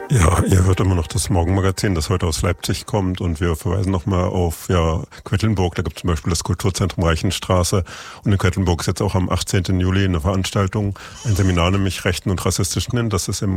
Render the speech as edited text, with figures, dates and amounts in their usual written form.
Ja, ihr hört immer noch das Morgenmagazin, das heute aus Leipzig kommt, und wir verweisen nochmal auf Quedlinburg. Da gibt es zum Beispiel das Kulturzentrum Reichenstraße, und in Quedlinburg ist jetzt auch am 18. Juli eine Veranstaltung, ein Seminar, nämlich Rechten und Rassistischen. Das ist im